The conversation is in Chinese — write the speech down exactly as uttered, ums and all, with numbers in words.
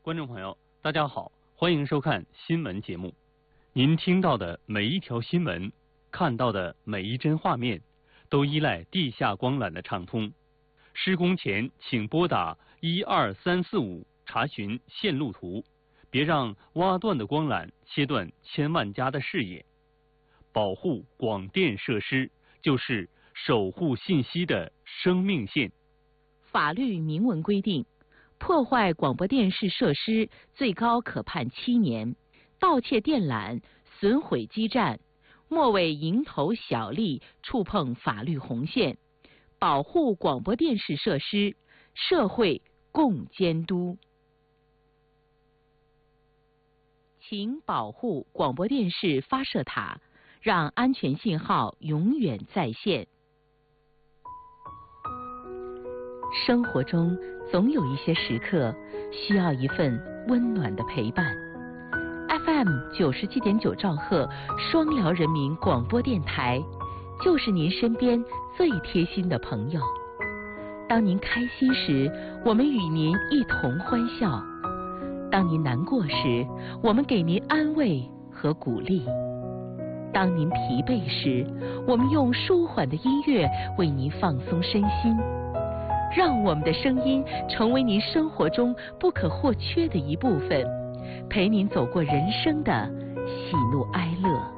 观众朋友，大家好，欢迎收看新闻节目。您听到的每一条新闻，看到的每一帧画面，都依赖地下光缆的畅通。施工前，请拨打一二三四五查询线路图，别让挖断的光缆切断千万家的视野。保护广电设施，就是守护信息的生命线。 法律明文规定，破坏广播电视设施最高可判七年，盗窃电缆、损毁基站，莫为蝇头小利触碰法律红线。保护广播电视设施，社会共监督。请保护广播电视发射塔，让安全信号永远在线。生活中总有一些时刻需要一份温暖的陪伴。F M 九十七点九兆赫双辽人民广播电台，就是您身边最贴心的朋友。当您开心时，我们与您一同欢笑；当您难过时，我们给您安慰和鼓励；当您疲惫时，我们用舒缓的音乐为您放松身心。让我们的声音成为您生活中不可或缺的一部分，陪您走过人生的喜怒哀乐。